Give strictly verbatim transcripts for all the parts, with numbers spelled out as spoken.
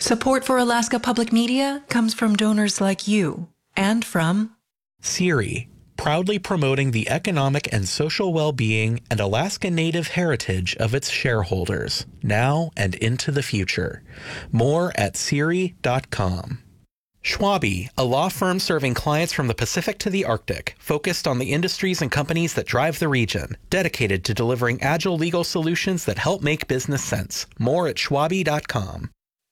Support for Alaska Public Media comes from donors like you and from SERI, proudly promoting the economic and social well-being and Alaska Native heritage of its shareholders, now and into the future. More at seri dot com. Schwabe, a law firm serving clients from the Pacific to the Arctic, focused on the industries and companies that drive the region, dedicated to delivering agile legal solutions that help make business sense. More at schwabe dot com.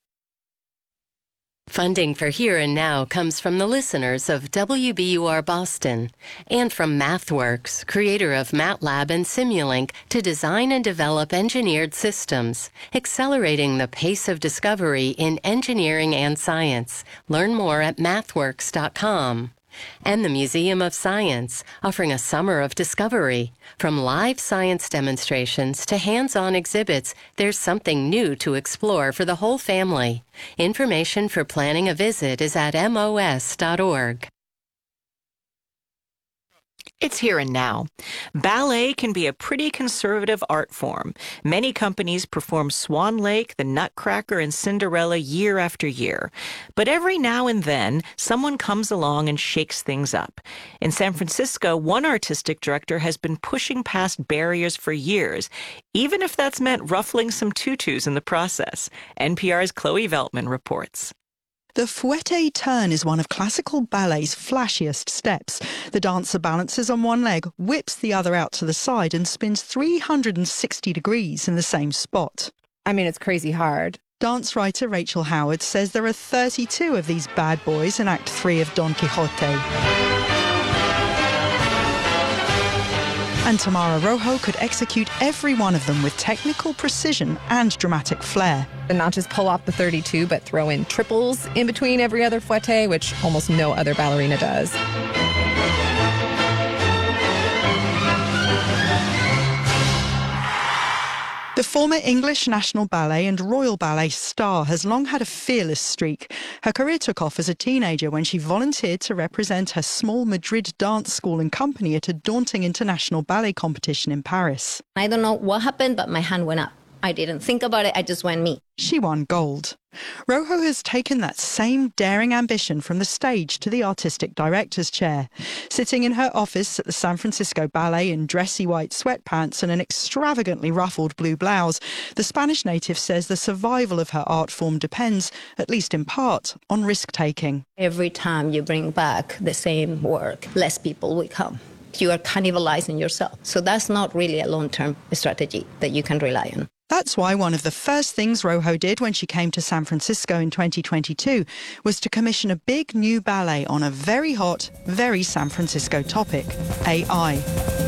Funding for Here and Now comes from the listeners of W B U R Boston and from MathWorks, creator of MATLAB and Simulink, to design and develop engineered systems, accelerating the pace of discovery in engineering and science. Learn more at mathworks dot com. And the Museum of Science, offering a summer of discovery. From live science demonstrations to hands-on exhibits, there's something new to explore for the whole family. Information for planning a visit is at M O S dot org. It's Here and Now. Ballet can be a pretty conservative art form. Many companies perform Swan Lake, The Nutcracker, and Cinderella year after year. But every now and then, someone comes along and shakes things up. In San Francisco, one artistic director has been pushing past barriers for years, even if that's meant ruffling some tutus in the process. N P R's Chloe Veltman reports. The fouette turn is one of classical ballet's flashiest steps. The dancer balances on one leg, whips the other out to the side and spins three hundred sixty degrees in the same spot. I mean, it's crazy hard. Dance writer Rachel Howard says there are thirty-two of these bad boys in Act three of Don Quixote. And Tamara Rojo could execute every one of them with technical precision and dramatic flair. And not just pull off the thirty-two, but throw in triples in between every other fouette, which almost no other ballerina does. The former English National Ballet and Royal Ballet star has long had a fearless streak. Her career took off as a teenager when she volunteered to represent her small Madrid dance school and company at a daunting international ballet competition in Paris. I don't know what happened, but my hand went up. I didn't think about it, I just went me. She won gold. Rojo has taken that same daring ambition from the stage to the artistic director's chair. Sitting in her office at the San Francisco Ballet in dressy white sweatpants and an extravagantly ruffled blue blouse, the Spanish native says the survival of her art form depends, at least in part, on risk-taking. Every time you bring back the same work, less people will come. You are cannibalizing yourself. So that's not really a long-term strategy that you can rely on. That's why one of the first things Rojo did when she came to San Francisco in twenty twenty-two was to commission a big new ballet on a very hot, very San Francisco topic, A I.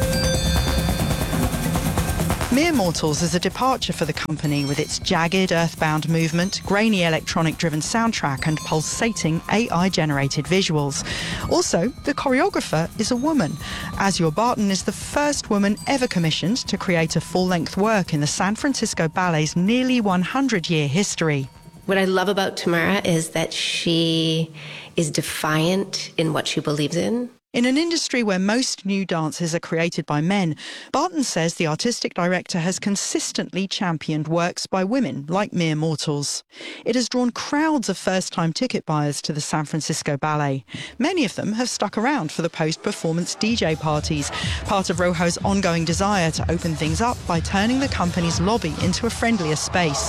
Mere Mortals is a departure for the company with its jagged, earthbound movement, grainy electronic-driven soundtrack and pulsating A I-generated visuals. Also, the choreographer is a woman. Azure Barton is the first woman ever commissioned to create a full-length work in the San Francisco Ballet's nearly one hundred year history. What I love about Tamara is that she is defiant in what she believes in. In an industry where most new dances are created by men, Barton says the artistic director has consistently championed works by women like Mere Mortals. It has drawn crowds of first-time ticket buyers to the San Francisco Ballet. Many of them have stuck around for the post-performance D J parties, part of Rojo's ongoing desire to open things up by turning the company's lobby into a friendlier space.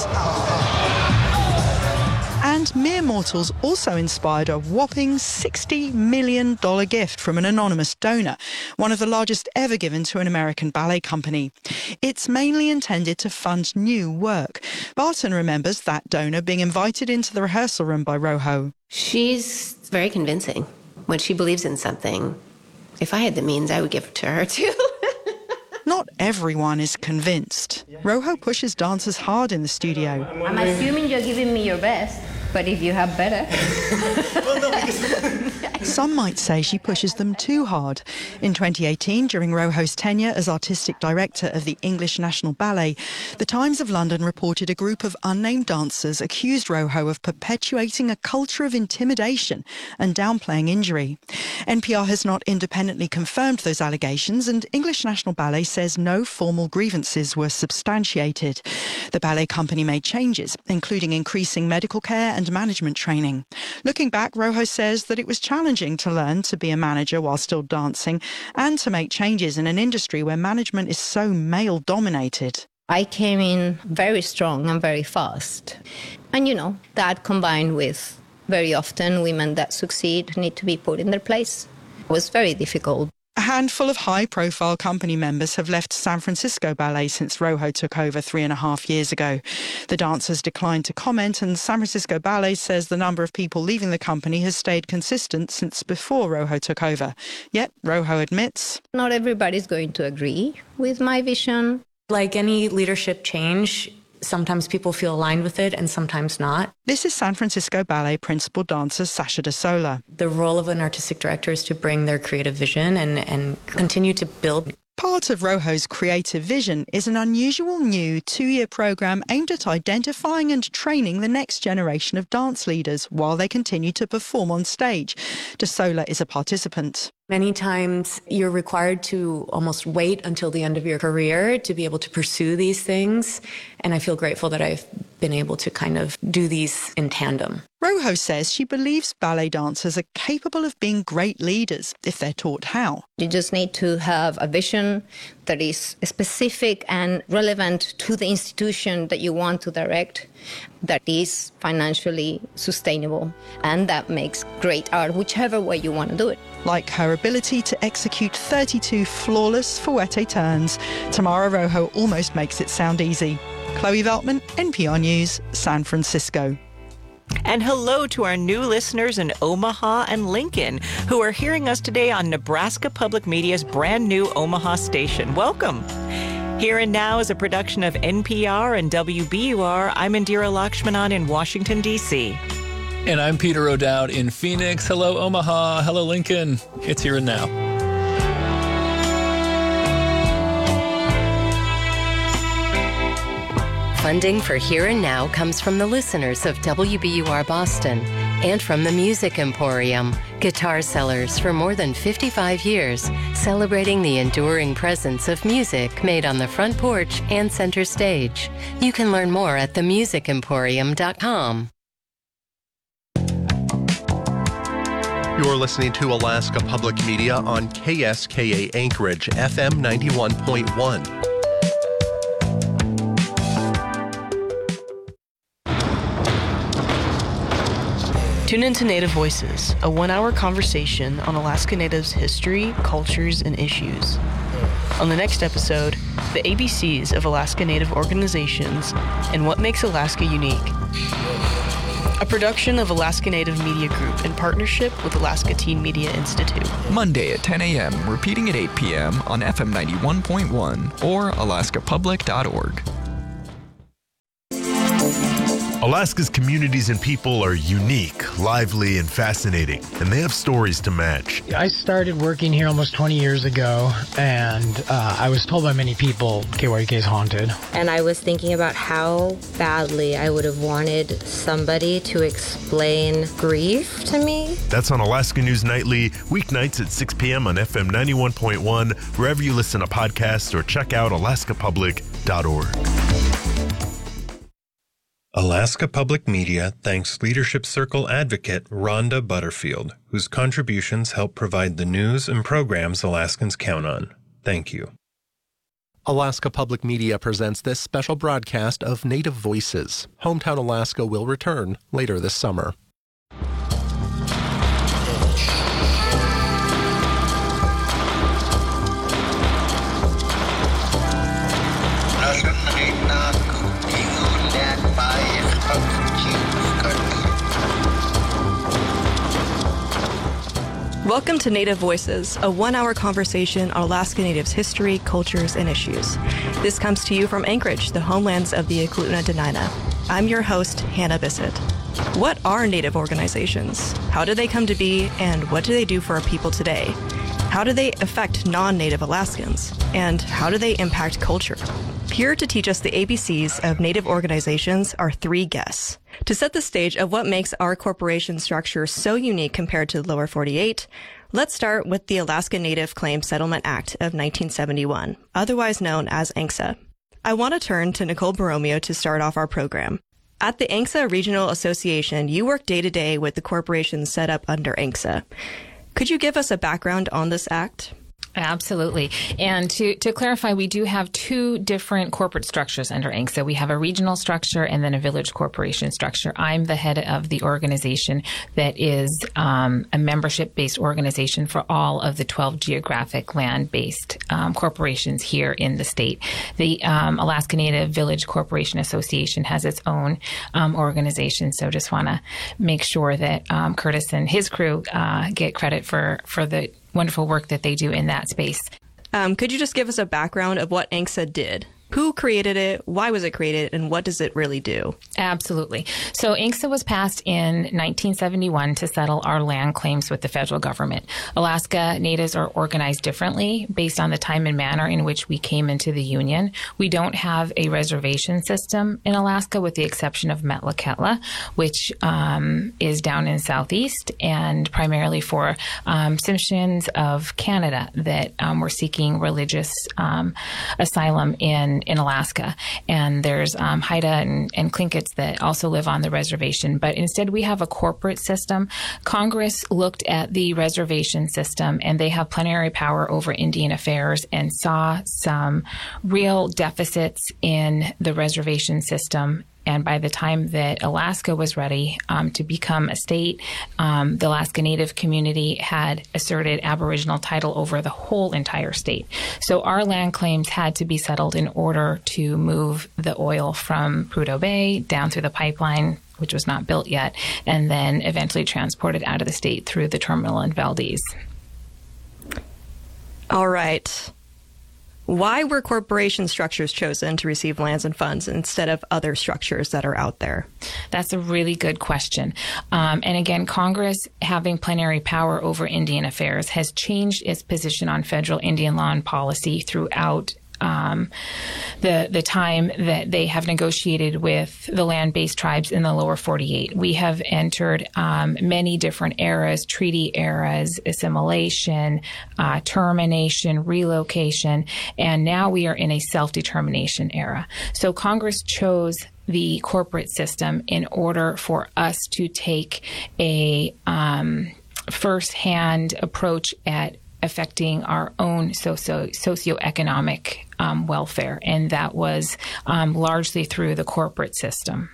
And Mere Mortals also inspired a whopping sixty million dollars gift from an anonymous donor, one of the largest ever given to an American ballet company. It's mainly intended to fund new work. Barton remembers that donor being invited into the rehearsal room by Rojo. She's very convincing. When she believes in something, if I had the means, I would give it to her too. Not everyone is convinced. Rojo pushes dancers hard in the studio. I'm assuming you're giving me your best, but if you have better... Some might say she pushes them too hard. In twenty eighteen, during Rojo's tenure as artistic director of the English National Ballet, the Times of London reported a group of unnamed dancers accused Rojo of perpetuating a culture of intimidation and downplaying injury. N P R has not independently confirmed those allegations, and English National Ballet says no formal grievances were substantiated. The ballet company made changes, including increasing medical care and and management training. Looking back, Rojo says that it was challenging to learn to be a manager while still dancing and to make changes in an industry where management is so male-dominated. I came in very strong and very fast. And, you know, that combined with very often women that succeed need to be put in their place was very difficult. A handful of high-profile company members have left San Francisco Ballet since Rojo took over three and a half years ago. The dancers declined to comment, and San Francisco Ballet says the number of people leaving the company has stayed consistent since before Rojo took over. Yet, Rojo admits, not everybody's going to agree with my vision. Like any leadership change, sometimes people feel aligned with it and sometimes not. This is San Francisco Ballet principal dancer Sasha De Sola. The role of an artistic director is to bring their creative vision and, and continue to build. Part of Rojo's creative vision is an unusual new two-year program aimed at identifying and training the next generation of dance leaders while they continue to perform on stage. De Sola is a participant. Many times you're required to almost wait until the end of your career to be able to pursue these things. And I feel grateful that I've been able to kind of do these in tandem. Rojo says she believes ballet dancers are capable of being great leaders if they're taught how. You just need to have a vision that is specific and relevant to the institution that you want to direct, that is financially sustainable, and that makes great art, whichever way you want to do it. Like her ability to execute thirty-two flawless fouette turns, Tamara Rojo almost makes it sound easy. Chloe Veltman, N P R News, San Francisco. And hello to our new listeners in Omaha and Lincoln who are hearing us today on Nebraska Public Media's brand new Omaha station. Welcome. Here and Now is a production of N P R and W B U R. I'm Indira Lakshmanan in Washington, D C And I'm Peter O'Dowd in Phoenix. Hello, Omaha. Hello, Lincoln. It's Here and Now. Funding for Here and Now comes from the listeners of W B U R Boston and from the Music Emporium, guitar sellers for more than fifty-five years, celebrating the enduring presence of music made on the front porch and center stage. You can learn more at the music emporium dot com. You're listening to Alaska Public Media on K S K A Anchorage, F M ninety-one point one. Tune into Native Voices, a one-hour conversation on Alaska Natives' history, cultures, and issues. On the next episode, the A B Cs of Alaska Native organizations and what makes Alaska unique. A production of Alaska Native Media Group in partnership with Alaska Teen Media Institute. Monday at ten a.m., repeating at eight p.m. on F M ninety-one point one or alaska public dot org. Alaska's communities and people are unique, lively, and fascinating, and they have stories to match. I started working here almost twenty years ago, and uh, I was told by many people K Y U K is haunted. And I was thinking about how badly I would have wanted somebody to explain grief to me. That's on Alaska News Nightly, weeknights at six p.m. on F M ninety-one point one, wherever you listen to podcasts, or check out alaska public dot org. Alaska Public Media thanks Leadership Circle advocate Rhonda Butterfield, whose contributions help provide the news and programs Alaskans count on. Thank you. Alaska Public Media presents this special broadcast of Native Voices. Hometown Alaska will return later this summer. Welcome to Native Voices, a one-hour conversation on Alaska Natives' history, cultures, and issues. This comes to you from Anchorage, the homelands of the Eklutna Dena'ina. I'm your host, Hannah Bissett. What are Native organizations? How did they come to be, and what do they do for our people today? How do they affect non-Native Alaskans? And how do they impact culture? Here to teach us the A B Cs of Native organizations are three guests. To set the stage of what makes our corporation structure so unique compared to the lower forty-eight, let's start with the Alaska Native Claims Settlement Act of nineteen seventy-one, otherwise known as A N C S A. I want to turn to Nicole Borromeo to start off our program. At the A N C S A Regional Association, you work day to day with the corporations set up under A N C S A. Could you give us a background on this act? Absolutely. And to, to clarify, we do have two different corporate structures under A N C S A. We have a regional structure and then a village corporation structure. I'm the head of the organization that is um, a membership-based organization for all of the twelve geographic land-based um, corporations here in the state. The um, Alaska Native Village Corporation Association has its own um, organization, so just want to make sure that um, Curtis and his crew uh, get credit for, for the wonderful work that they do in that space. Um, could you just give us a background of what A N C S A did? Who created it? Why was it created? And what does it really do? Absolutely. So A N C S A was passed in nineteen seventy-one to settle our land claims with the federal government. Alaska Natives are organized differently based on the time and manner in which we came into the Union. We don't have a reservation system in Alaska with the exception of Metlakatla, which um, is down in Southeast and primarily for um, Tsimshians of Canada that um, were seeking religious um, asylum in in Alaska. And there's um, Haida and, and Tlinkits that also live on the reservation. But instead, we have a corporate system. Congress looked at the reservation system, and they have plenary power over Indian affairs and saw some real deficits in the reservation system. And by the time that Alaska was ready um, to become a state, um, the Alaska Native community had asserted Aboriginal title over the whole entire state. So our land claims had to be settled in order to move the oil from Prudhoe Bay down through the pipeline, which was not built yet, and then eventually transported out of the state through the terminal in Valdez. All right. Why were corporation structures chosen to receive lands and funds instead of other structures that are out there? That's a really good question. Um, and again, Congress, having plenary power over Indian affairs, has changed its position on federal Indian law and policy throughout Um, the the time that they have negotiated with the land-based tribes in the lower forty-eight. We have entered um, many different eras, treaty eras, assimilation, uh, termination, relocation, and now we are in a self-determination era. So Congress chose the corporate system in order for us to take a um, first-hand approach at affecting our own socio socioeconomic um, welfare, and that was um, largely through the corporate system.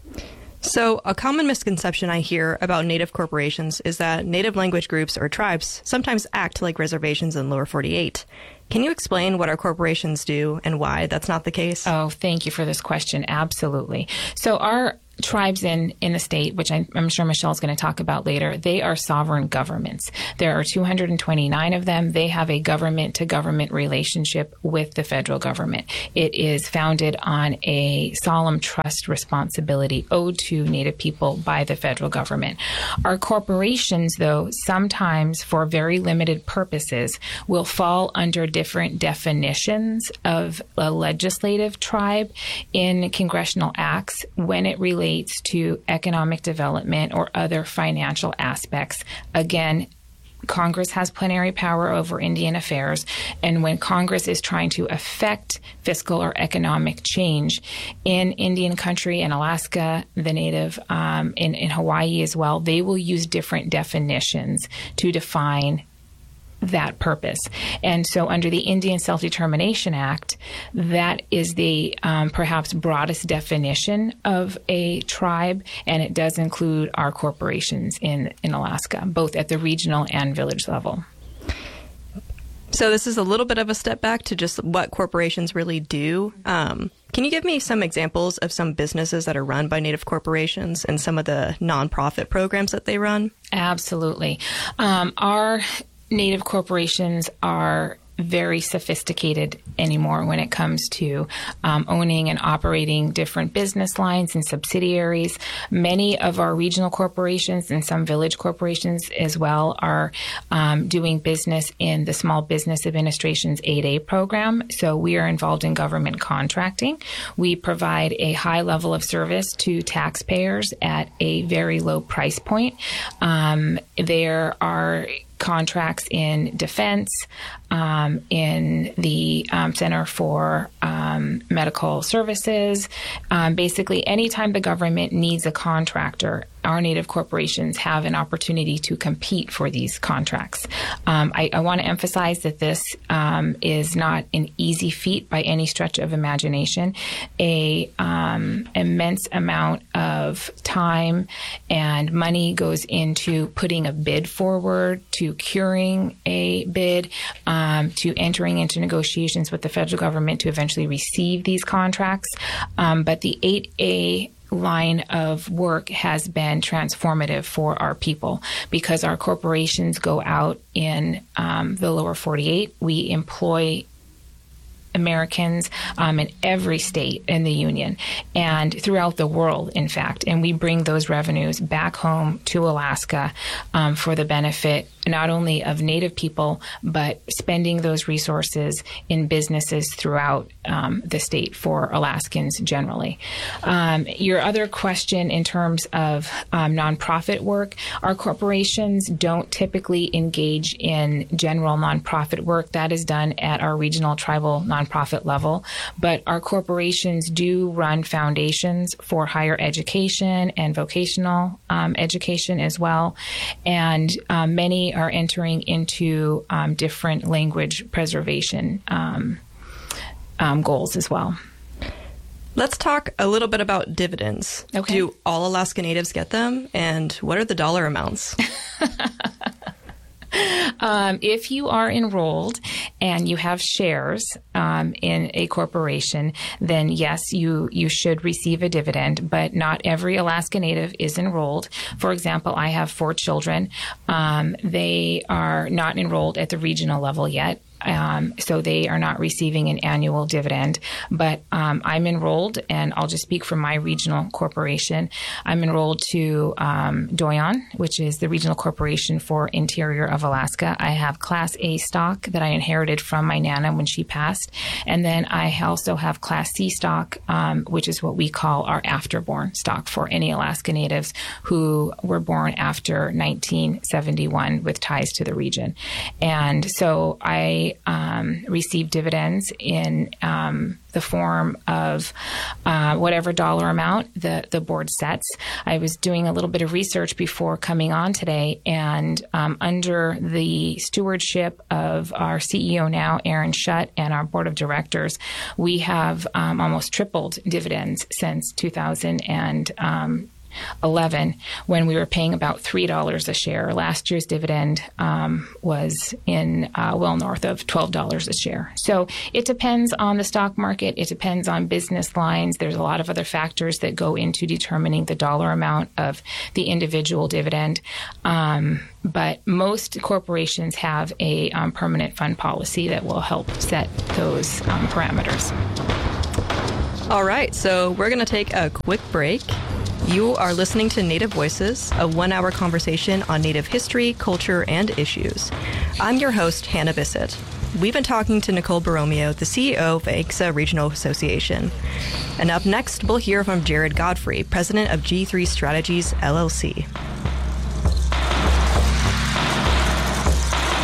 So a common misconception I hear about Native corporations is that Native language groups or tribes sometimes act like reservations in lower forty-eight. Can you explain what our corporations do and why that's not the case? Oh, thank you for this question. Absolutely. So our tribes in, in the state, which I, I'm sure Michelle's going to talk about later, they are sovereign governments. There are two hundred twenty-nine of them. They have a government-to-government relationship with the federal government. It is founded on a solemn trust responsibility owed to Native people by the federal government. Our corporations, though, sometimes for very limited purposes, will fall under different definitions of a legislative tribe in congressional acts when it relates to economic development or other financial aspects. Again, Congress has plenary power over Indian affairs, and when Congress is trying to affect fiscal or economic change in Indian country, in Alaska, the Native, um, in, in Hawaii as well, they will use different definitions to define that purpose. And so under the Indian Self-Determination Act, that is the um, perhaps broadest definition of a tribe, and it does include our corporations in, in Alaska, both at the regional and village level. So this is a little bit of a step back to just what corporations really do. Um, can you give me some examples of some businesses that are run by Native corporations and some of the nonprofit programs that they run? Absolutely. Um, our Native corporations are very sophisticated anymore when it comes to um, owning and operating different business lines and subsidiaries. Many of our regional corporations and some village corporations as well are um, doing business in the Small Business Administration's eight A program. So we are involved in government contracting. We provide a high level of service to taxpayers at a very low price point. Um, there are contracts in defense, um, in the um, Center for um, Medical Services. Um, basically, anytime the government needs a contractor, our Native corporations have an opportunity to compete for these contracts. Um, I, I want to emphasize that this um, is not an easy feat by any stretch of imagination. A um, immense amount of time and money goes into putting a bid forward, to curing a bid, um, to entering into negotiations with the federal government to eventually receive these contracts. Um, but the eight A line of work has been transformative for our people because our corporations go out in um, the lower forty-eight. We employ Americans um, in every state in the union and throughout the world, in fact, and we bring those revenues back home to Alaska um, for the benefit not only of Native people, but spending those resources in businesses throughout um, the state for Alaskans generally. Um, your other question in terms of um, nonprofit work, our corporations don't typically engage in general nonprofit work. That is done at our regional tribal nonprofit level, but our corporations do run foundations for higher education and vocational um, education as well, and um, many are entering into um, different language preservation um, um, goals as well. Let's talk a little bit about dividends. Okay. Do all Alaska Natives get them, and what are the dollar amounts? Um, if you are enrolled and you have shares um, in a corporation, then yes, you you should receive a dividend, but not every Alaska Native is enrolled. For example, I have four children. Um, they are not enrolled at the regional level yet. Um, so they are not receiving an annual dividend, but um, I'm enrolled, and I'll just speak from my regional corporation. I'm enrolled to um, Doyon, which is the regional corporation for Interior of Alaska. I have Class A stock that I inherited from my Nana when she passed, and then I also have Class C stock, um, which is what we call our afterborn stock for any Alaska Natives who were born after nineteen seventy-one with ties to the region. And so I Um, receive dividends in um, the form of uh, whatever dollar amount the, the board sets. I was doing a little bit of research before coming on today, and um, under the stewardship of our C E O now, Aaron Schutt, and our board of directors, we have um, almost tripled dividends since two thousand eleven, when we were paying about three dollars a share. Last year's dividend um, was in uh, well north of twelve dollars a share. So it depends on the stock market. It depends on business lines. There's a lot of other factors that go into determining the dollar amount of the individual dividend. Um, but most corporations have a um, permanent fund policy that will help set those um, parameters. All right, so we're going to take a quick break. You are listening to Native Voices, a one-hour conversation on Native history, culture, and issues. I'm your host, Hannah Bissett. We've been talking to Nicole Borromeo, the C E O of A I C S A Regional Association. And up next, we'll hear from Jared Godfrey, president of G three Strategies, L L C.